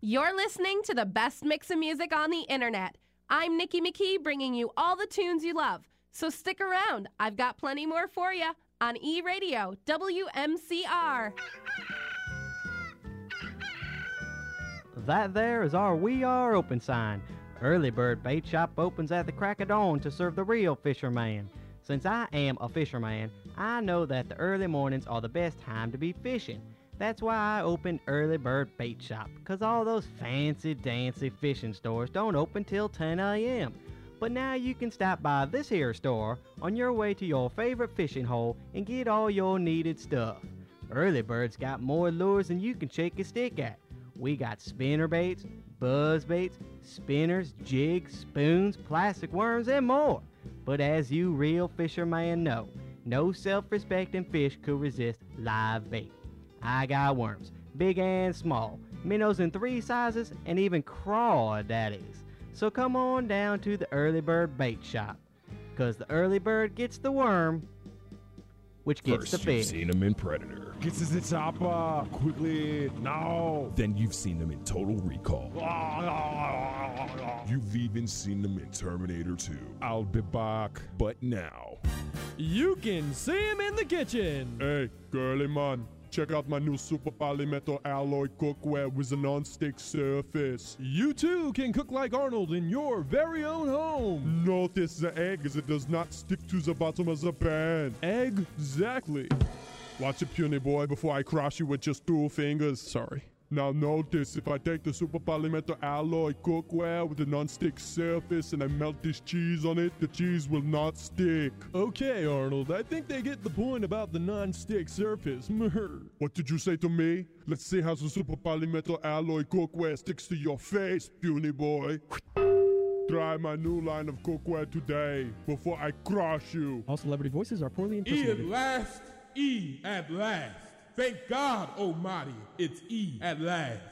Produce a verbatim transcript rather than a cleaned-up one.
You're listening to the best mix of music on the internet. I'm Nikki McKee, bringing you all the tunes you love. So stick around. I've got plenty more for you on E-Radio, W M C R. That there is our We Are Open sign. Early Bird Bait Shop opens at the crack of dawn to serve the real fisherman. Since I am a fisherman, I know that the early mornings are the best time to be fishing. That's why I opened Early Bird Bait Shop, because all those fancy dancy fishing stores don't open till ten a.m. But now you can stop by this here store on your way to your favorite fishing hole and get all your needed stuff. Early Bird's got more lures than you can shake a stick at. We got spinner baits, buzz baits, spinners, jigs, spoons, plastic worms, and more. But as you real fishermen know, no self-respecting fish could resist live bait. I got worms, big and small, minnows in three sizes, and even crawdaddies. So come on down to the Early Bird Bait Shop, cause the early bird gets the worm, which gets First, the fish. You've seen them in Predator. Get to the chopper, quickly, now. Then you've seen them in Total Recall. You've even seen them in Terminator two. I'll be back. But now, you can see him in the kitchen. Hey, girly man. Check out my new Super Polymetal Alloy cookware with a non-stick surface. You too can cook like Arnold in your very own home. Notice the egg as it does not stick to the bottom of the pan. Exactly. Watch it, puny boy, before I crush you with just two fingers. Sorry. Now notice, if I take the Super Polymetal Alloy cookware with a non-stick surface and I melt this cheese on it, the cheese will not stick. Okay, Arnold, I think they get the point about the non-stick surface. What did you say to me? Let's see how the Super Polymetal Alloy cookware sticks to your face, puny boy. Try my new line of cookware today, before I crush you. All celebrity voices are poorly E impersonated. at last, E at last. Thank God Almighty, it's E at last.